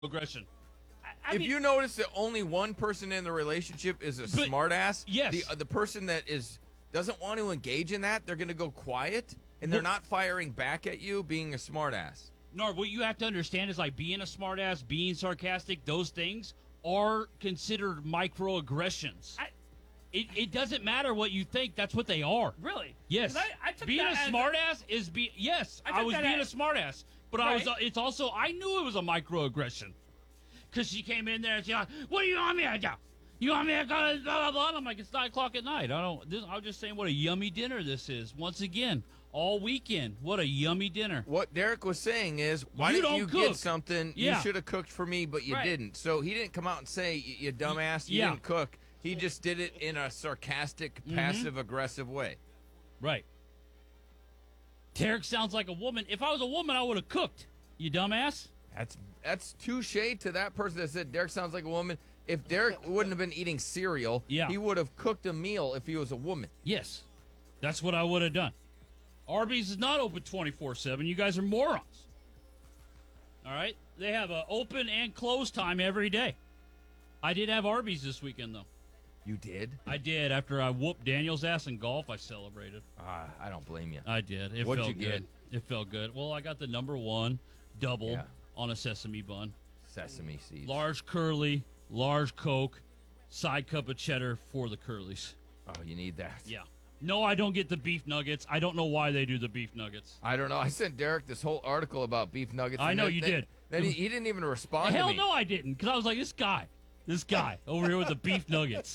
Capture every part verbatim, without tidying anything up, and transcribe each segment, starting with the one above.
aggression. I if mean, you notice that only one person in the relationship is a But- smartass, yes. the uh, the person that is doesn't want to engage in that, they're going to go quiet and they're But- not firing back at you being a smartass. Nard, what you have to understand is like being a smartass, being sarcastic, those things are considered microaggressions. I, It, it doesn't matter what you think, that's what they are. really? Yes. 'Cause I, I took being a that as- smartass is be yes, I I, took was that being as- a smartass, but I was Right. it's also I knew it was a microaggression. Cuz she came in there and she's like, "What do you want me to do? You want me to go to blah blah blah?" And I'm like, "It's nine o'clock at night. I don't this, I'm just saying what a yummy dinner this is. Once again, all weekend. What a yummy dinner." What Derek was saying is, why You didn't don't you cook. get something? Yeah. You should have cooked for me, but you Right. didn't. So he didn't come out and say, "You you dumbass, you Yeah. didn't cook." He just did it in a sarcastic, passive-aggressive way. Right. Tarek sounds like a woman. If I was a woman, I would have cooked. You dumbass. That's that's touche to that person that said Derek sounds like a woman. If Derek wouldn't have been eating cereal, Yeah. he would have cooked a meal if he was a woman. Yes. That's what I would have done. Arby's is not open twenty-four seven. You guys are morons. All right? They have a open and close time every day. I did have Arby's this weekend, though. You did? I did. After I whooped Daniel's ass in golf, I celebrated. Ah, I don't blame you. I did. It What'd felt you good. It felt good. Well, I got the number one double Yeah. on a sesame bun. Sesame seeds. Large curly, large Coke, side cup of cheddar for the curlies. Oh, you need that. Yeah. No, I don't get the beef nuggets. I don't know why they do the beef nuggets. I don't know. I sent Derek this whole article about beef nuggets. I and know then- you then- did. Then he, he didn't even respond Hell to me. no, I didn't, because I was like, this guy, this guy over here with the beef nuggets.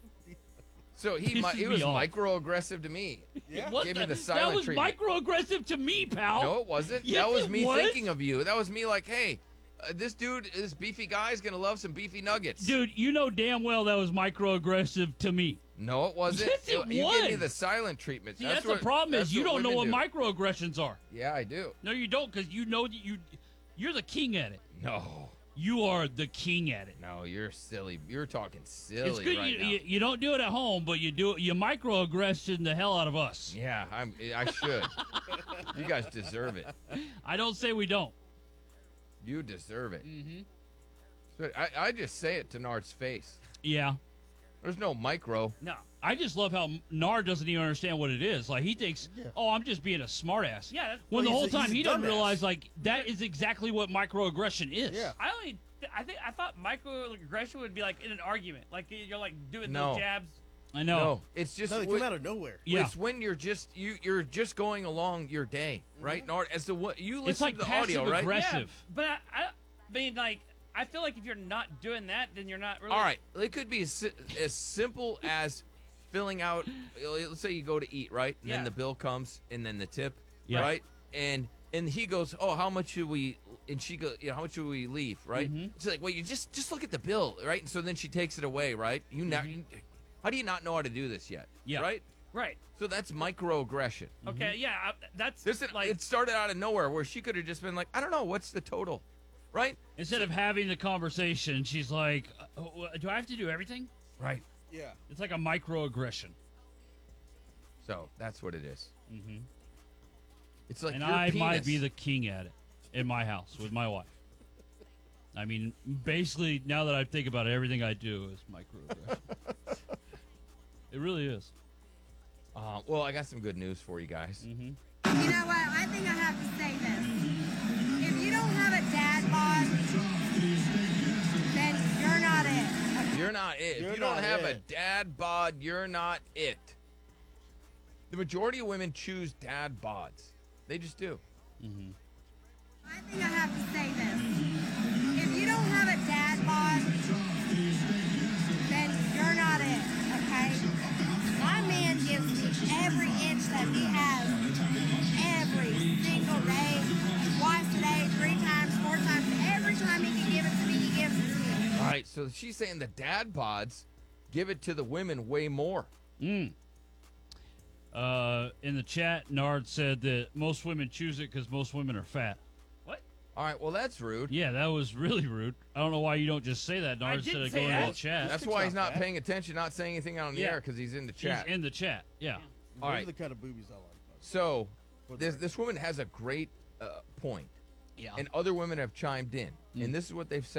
So he mi- Pisses he me was off. microaggressive to me. What Gave the, me the that silent was treatment. microaggressive to me, pal. No, it wasn't. Yes, that was it me was. thinking of you. That was me like, hey, uh, this dude, this beefy guy is going to love some beefy nuggets. Dude, you know damn well that was microaggressive to me. No, it wasn't. Yes, it you gave me was. the silent treatment. See, that's, what, the problem that's is you don't know what women do. microaggressions are. Yeah, I do. No, you don't, because you know that you, you're the king at it. No. You are the king at it. No, you're silly. You're talking silly It's good right you, now. you you don't do it at home, but you do you microaggression the hell out of us. Yeah, I'm. I should. You guys deserve it. I don't say we don't. You deserve it. Mm-hmm. So I, I just say it to Nard's face. Yeah. There's no micro. No. I just love how Nard doesn't even understand what it is. Like he thinks, "Oh, I'm just being a smartass." Yeah, that's- When Well, the whole he's a- time he's a he doesn't dumbass. realize like that is exactly what microaggression is. Yeah. I only, I think, I thought microaggression would be like in an argument, like you're like doing No. those jabs. I know. No, it's just No, they when- come out of nowhere. Yeah. It's when you're just you you're just going along your day, right, Nard? As to what you listen It's like to the passive audio, right? aggressive. Yeah, Aggressive. but I, I mean, like, I feel like if you're not doing that, then you're not really. All right, it could be as, si- as simple as filling out. Let's say you go to eat, right, and Yeah. then the bill comes, and then the tip, Yeah. right, and and he goes, "Oh, how much should we?" And she goes, "You know, how much should we leave?" Right? Mm-hmm. It's like, well, you just just look at the bill, right? And so then she takes it away, right? You now, you, how do you not know how to do this yet? Mm-hmm. Yeah. Right. Right. So that's microaggression. Okay. Yeah. I, that's This is, like. it started out of nowhere where she could have just been like, I don't know, what's the total, right? Instead of having the conversation, she's like, uh, uh, "Do I have to do everything?" Right. Yeah. It's like a microaggression. So that's what it is. Mm-hmm. It's like And your I penis. might be the king at it in my house with my wife. I mean, basically, now that I think about it, everything I do is microaggression. It really is. Uh, well, I got some good news for you guys. Mm-hmm. You know what? I think I have to say this. If you don't have a dad bod, then you're not it. You're not it. You're if you don't not have a it. dad bod, you're not it. The majority of women choose dad bods. They just do. I think I have to say this. If you don't have a dad bod, then you're not it, okay? My man gives me every inch that he has every single day, twice a day, three times, four times. Every time he can give it to me, he gives it to me. All right, so she's saying the dad bods give it to the women way more. Uh, in the chat, Nard said that most women choose it because most women are fat. What? All right, well, that's rude. Yeah, that was really rude. I don't know why you don't just say that, Nard, I instead didn't of say going that. to the chat. That's It's why he's not not bad. paying attention, not saying anything on the Yeah. air because he's in the chat. He's in the chat. Yeah. All Those right. are the kind of boobies I like. So this this woman has a great uh, point. Yeah. And other women have chimed in. And this is what they've said.